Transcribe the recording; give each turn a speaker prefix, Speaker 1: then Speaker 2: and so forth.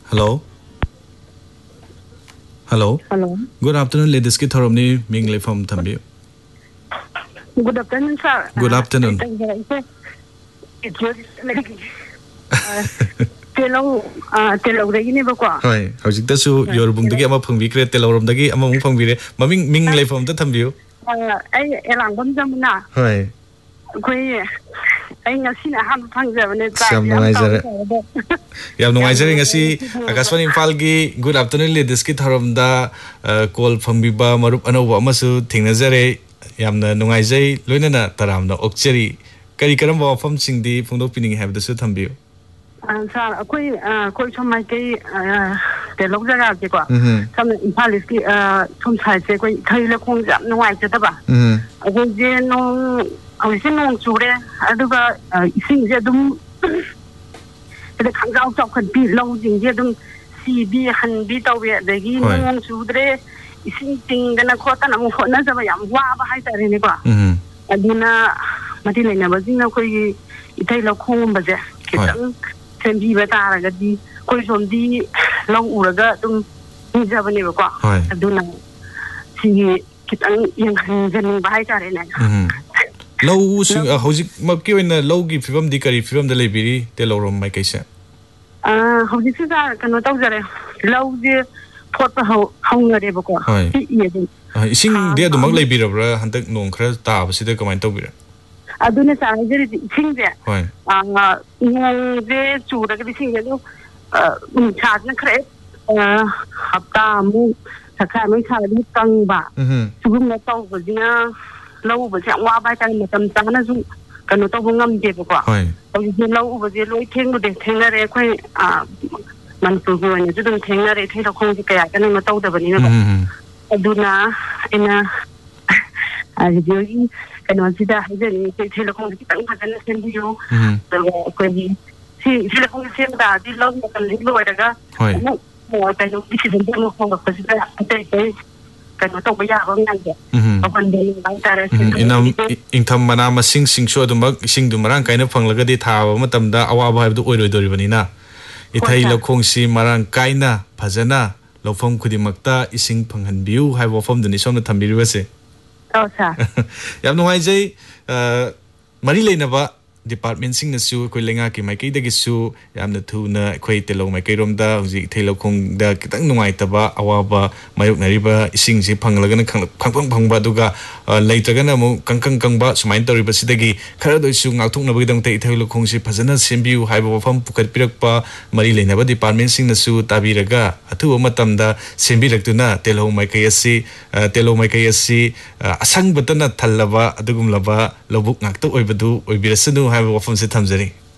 Speaker 1: Hello. Hello.
Speaker 2: Hello.
Speaker 1: Good afternoon, ladies. Ki thoramni mingle from Thambi.
Speaker 2: Good afternoon, sir.
Speaker 1: Good afternoon.
Speaker 2: Telong dagi ni ba ko?
Speaker 1: Hoy, hawjik ta su yorbung dagi ama phangbi kre telorom dagi ama mung phangbi re maming mingle from ta thambi.
Speaker 2: Ai elang bam jamna.
Speaker 1: Hoy.
Speaker 2: Koi ai ngasi na ham phangjabane ta.
Speaker 1: Yam nungaijare ngasi Akashwani Imphal gi good afternoon ladies ki thoramda call phangbi ba marup anoba amasu thingnajare yamna nungaijai loinana taramna okcheri kari karamba wafam singdi phungdok pining habda su thambiu.
Speaker 2: Sir, koi somai ke telong jaga ke ko. Sam Imphal ki som sai se koi thaila khong jam nungai chataba. Ago je no awisi nong chure aduga ising je dum the Kangal Talk could be loading here, CB, Hanbi, the Gino, Sudre, sitting the Nakota, and for another Waba Haita. Adina Matilena Bazina, Koi, Italo Combaze, can be better, Koi from the long Uraga, Javaneva, Aduna, see young Haita.
Speaker 1: Low sing a hosik Maki in a low give from the curry from the Liberi, Telorum, my case.
Speaker 2: Houses are cannot over low the pot hunger evoco.
Speaker 1: Sing there the Mugly Birabra, Hunter non crest tab, sit the command over.
Speaker 2: I do not sing there. They to the single charge and crate, Hapta, Moon, Sakami, Tangba, to whom the talk was low, but Waba and some Tanazu. Cannot overcome the book. You know, over the low king with the Tenere, Manfu, and you didn't Tenere, a tail of Consica, and I'm not out of an Aduna in a review, and on Sida, then tail of Consica, and send you the see, that the long of the little Odaga. No, I don't think it's a demo of the
Speaker 1: Income Manama sing show the mug sing to Marang kind of Panglagadi Tower, Matamda, Awaba have the oil Dorivanina. Itai Lokongsi, Marang Kaina, Pazana, Lofom Kudimakta, Ising Pangan Biu, have a form the Nishon Tambirivase.
Speaker 2: Oh, sir.
Speaker 1: Yamnoise Marilena Department sing the Su, Quilinga, Maki de Gisu, Yam the Tuna, Quaitelo, Makerum da, Taylor Kong, the Kitanguaitaba, Awaba, Mayok Nariba, Sing Panglagan, Kampang Baduga, later Ganamo, Kankang Kangba, Sumainta Riba Sidagi, Karado Sung, Altuna Vidam Taylor Kongsi, Pazana, Simbu, Hibo from Pukat Pirakpa, Marilena Department sing the Su, Tabiraga, Atu Matamda, Simbiratuna, Telo Makayasi, Asang Batana Talava, Adugum Lava, Lobuk Nakto Oibadu, Oibirasunu. Have a from Sitamzeri.